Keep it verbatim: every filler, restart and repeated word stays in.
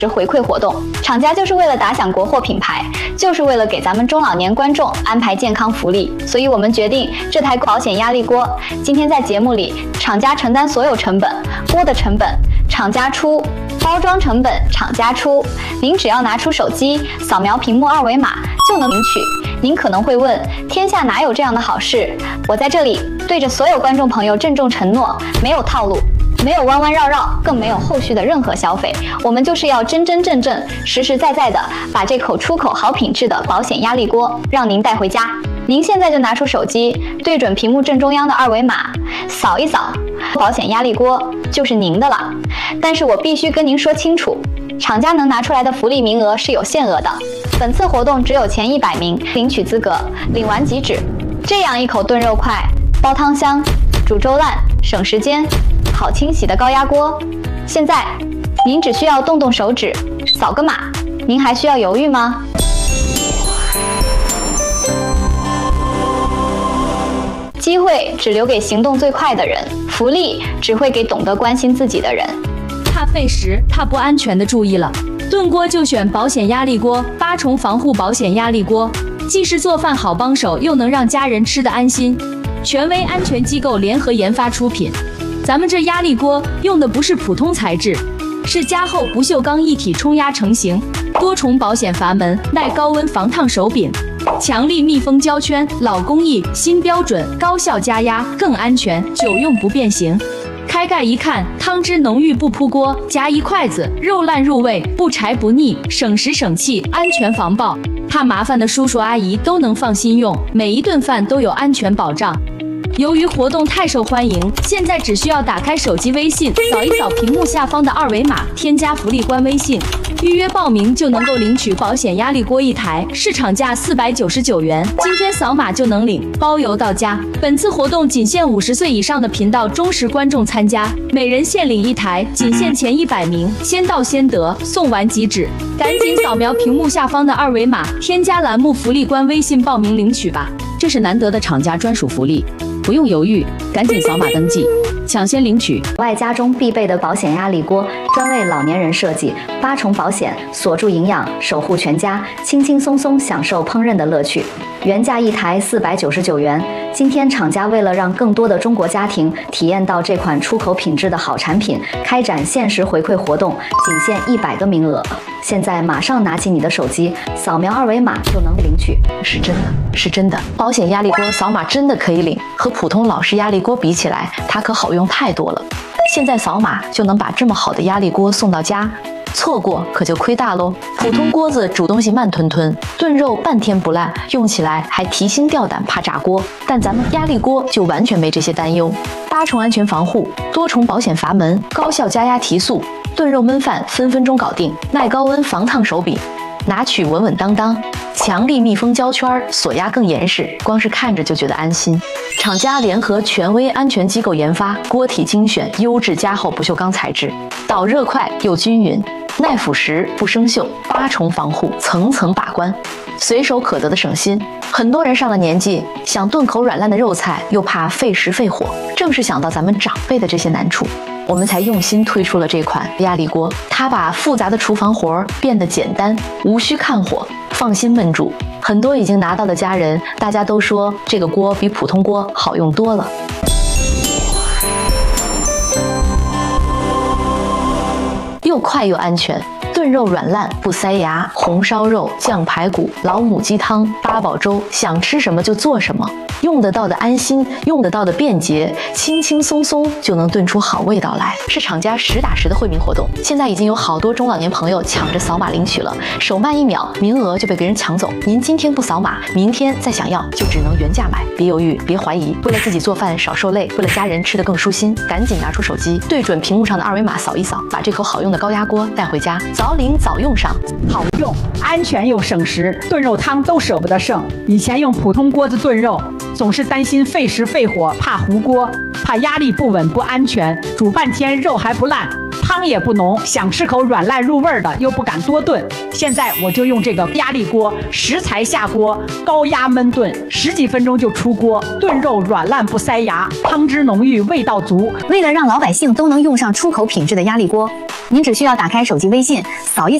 回馈活动，厂家就是为了打响国货品牌，就是为了给咱们中老年观众安排健康福利，所以我们决定这台保险压力锅，今天在节目里，厂家承担所有成本，锅的成本厂家出，包装成本厂家出，您只要拿出手机扫描屏幕二维码就能领取。您可能会问，天下哪有这样的好事？我在这里对着所有观众朋友郑重承诺，没有套路。没有弯弯绕绕，更没有后续的任何消费，我们就是要真真正正、实实在在的把这口出口好品质的保险压力锅让您带回家。您现在就拿出手机，对准屏幕正中央的二维码，扫一扫，保险压力锅就是您的了。但是我必须跟您说清楚，厂家能拿出来的福利名额是有限额的，本次活动只有前一百名领取资格，领完即止。这样一口炖肉快、煲汤香、煮粥烂、省时间。好清洗的高压锅，现在您只需要动动手指，扫个码，您还需要犹豫吗？机会只留给行动最快的人，福利只会给懂得关心自己的人。 怕费时、怕不安全的注意了，炖锅就选保险压力锅，八重防护保险压力锅，既是做饭好帮手，又能让家人吃得安心。权威安全机构联合研发出品。咱们这压力锅用的不是普通材质，是加厚不锈钢一体冲压成型，多重保险阀门，耐高温防烫手柄，强力密封胶圈，老工艺新标准，高效加压更安全，久用不变形。开盖一看，汤汁浓郁不扑锅，夹一筷子，肉烂入味，不柴不腻，省时省气，安全防爆。怕麻烦的叔叔阿姨都能放心用，每一顿饭都有安全保障。由于活动太受欢迎，现在只需要打开手机微信，扫一扫屏幕下方的二维码，添加福利官微信，预约报名就能够领取保险压力锅一台，市场价四百九十九元，今天扫码就能领，包邮到家。本次活动仅限五十岁以上的频道忠实观众参加，每人限领一台，仅限前一百名，先到先得，送完即止。赶紧扫描屏幕下方的二维码，添加栏目福利官微信报名领取吧，这是难得的厂家专属福利。不用犹豫，赶紧扫码登记，抢先领取。 外家中必备的保险压力锅，专为老年人设计，八重保险，锁住营养，守护全家，轻轻松松享受烹饪的乐趣。原价一台四百九十九元，今天厂家为了让更多的中国家庭体验到这款出口品质的好产品，开展限时回馈活动，仅限一百个名额。现在马上拿起你的手机，扫描二维码就能领取。 是真的，是真的，保险压力锅扫码真的可以领，和普通老式压力锅比起来，它可好用太多了。现在扫码就能把这么好的压力锅送到家，错过可就亏大喽。普通锅子煮东西慢吞吞，炖肉半天不烂，用起来还提心吊胆，怕炸锅。但咱们压力锅就完全没这些担忧，八重安全防护，多重保险阀门，高效加压提速，炖肉焖饭分分钟搞定，耐高温防烫手柄，拿取稳稳当当。强力密封胶圈，锁压更严实，光是看着就觉得安心。厂家联合权威安全机构研发，锅体精选优质加厚不锈钢材质，导热快又均匀，耐腐蚀不生锈，八重防护，层层把关，随手可得的省心。很多人上了年纪，想炖口软烂的肉菜，又怕费时费火，正是想到咱们长辈的这些难处，我们才用心推出了这款压力锅。它把复杂的厨房活变得简单，无需看火，放心焖煮。很多已经拿到的家人，大家都说这个锅比普通锅好用多了。又快又安全，炖肉软烂不塞牙，红烧肉、酱排骨、老母鸡汤、八宝粥，想吃什么就做什么，用得到的安心，用得到的便捷，轻轻松松就能炖出好味道来。是厂家实打实的惠民活动，现在已经有好多中老年朋友抢着扫码领取了，手慢一秒，名额就被别人抢走。您今天不扫码，明天再想要就只能原价买。别犹豫，别怀疑，为了自己做饭少受累，为了家人吃得更舒心，赶紧拿出手机，对准屏幕上的二维码扫一扫，把这口好用的高压锅带回家，早领早用上。 好用、安全又省时，炖肉汤都舍不得剩。以前用普通锅子炖肉，总是担心费时费火，怕糊锅，怕压力不稳不安全，煮半天肉还不烂，怕汤也不浓，想吃口软烂入味的又不敢多炖。现在我就用这个压力锅，食材下锅，高压焖炖，十几分钟就出锅，炖肉软烂不塞牙，汤汁浓郁，味道足。 为了让老百姓都能用上出口品质的压力锅，您只需要打开手机微信，扫一